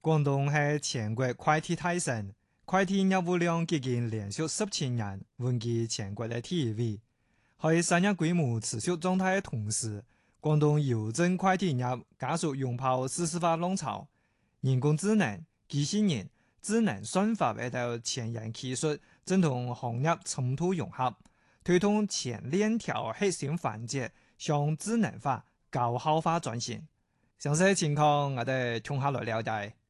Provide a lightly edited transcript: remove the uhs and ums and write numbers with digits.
廣東係全國快遞大省，快遞業務量接近連續17年穩居全國嘅第一位。喺產業規模持續狀態嘅同時，廣東郵政快遞業加速擁抱數字化浪潮，人工智能、機器人、智能算法等前沿技術正同行業深度融合，推動前鏈條核心環節向智能化、高效化轉型。詳細情況我哋聽下來了解。